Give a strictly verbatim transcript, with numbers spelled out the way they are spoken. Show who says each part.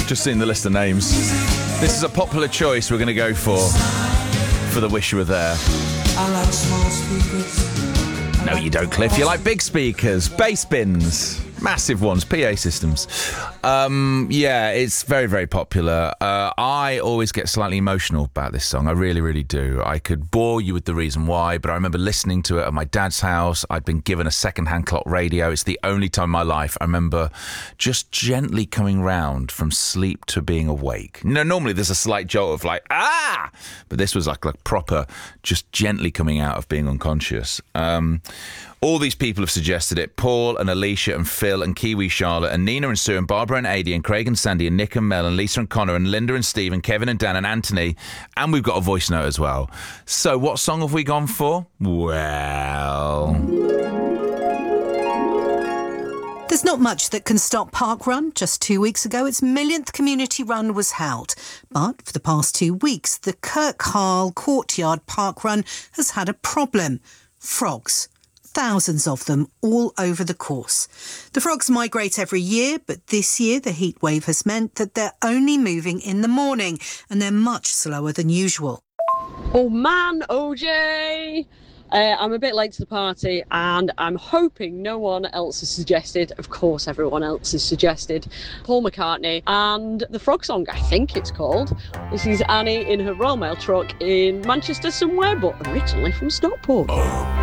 Speaker 1: Just seeing the list of names. This is a popular choice we're going to go for, for the Wish You Were There.
Speaker 2: I like small speakers.
Speaker 1: No, you don't, Cliff. You like big speakers, bass bins, massive ones, P A systems. Um, yeah, it's very, very popular. Uh, I always get slightly emotional about this song. I really, really do. I could bore you with the reason why, but I remember listening to it at my dad's house. I'd been given a second-hand clock radio. It's the only time in my life I remember just gently coming round from sleep to being awake. You know, normally there's a slight jolt of like, ah! But this was like, like proper, just gently coming out of being unconscious. Um... All these people have suggested it. Paul and Alicia and Phil and Kiwi Charlotte and Nina and Sue and Barbara and Adi and Craig and Sandy and Nick and Mel and Lisa and Connor and Linda and Steve and Kevin and Dan and Anthony. And we've got a voice note as well. So what song have we gone for? Well...
Speaker 3: There's not much that can stop Parkrun. Just two weeks ago, its millionth community run was held. But for the past two weeks, the Kirkharle Courtyard Parkrun has had a problem. Frogs. Thousands of them all over the course. The frogs migrate every year, but this year the heat wave has meant that they're only moving in the morning and they're much slower than usual.
Speaker 4: Oh man, O J! Uh, I'm a bit late to the party and I'm hoping no one else has suggested, of course everyone else has suggested, Paul McCartney and the Frog Song, I think it's called. This is Annie in her Royal Mail truck in Manchester somewhere, but originally from Stockport.
Speaker 1: Oh.